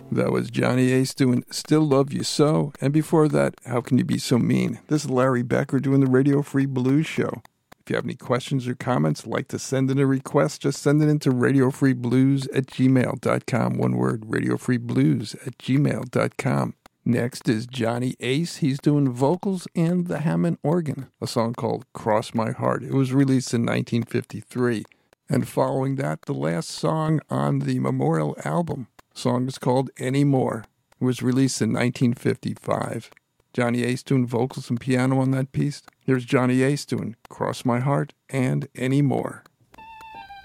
That was Johnny Ace doing Still Love You So. And before that, How Can You Be So Mean? This is Larry Becker doing the Radio Free Blues Show. If you have any questions or comments, like to send in a request, just send it into radiofreeblues@gmail.com. One word, radiofreeblues@gmail.com. Next is Johnny Ace. He's doing vocals and the Hammond organ, a song called Cross My Heart. It was released in 1953. And following that, the last song on the Memorial album. The song is called Anymore. It was released in 1955. Johnny Ace doing vocals and piano on that piece. Here's Johnny Ace doing Cross My Heart and Anymore.